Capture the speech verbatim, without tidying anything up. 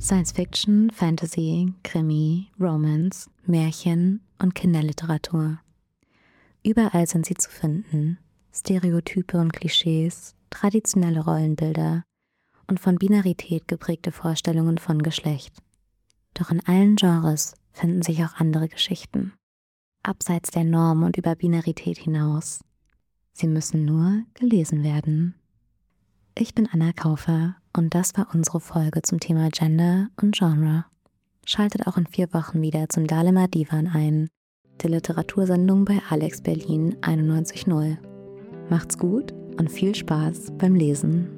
Science Fiction, Fantasy, Krimi, Romance, Märchen und Kinderliteratur. Überall sind sie zu finden. Stereotype und Klischees, traditionelle Rollenbilder und von Binarität geprägte Vorstellungen von Geschlecht. Doch in allen Genres finden sich auch andere Geschichten. Abseits der Norm und über Binarität hinaus. Sie müssen nur gelesen werden. Ich bin Anna Kaufer und das war unsere Folge zum Thema Gender und Genre. Schaltet auch in vier Wochen wieder zum Dalema Divan ein, der Literatursendung bei Alex Berlin einundneunzig Komma null. Macht's gut und viel Spaß beim Lesen.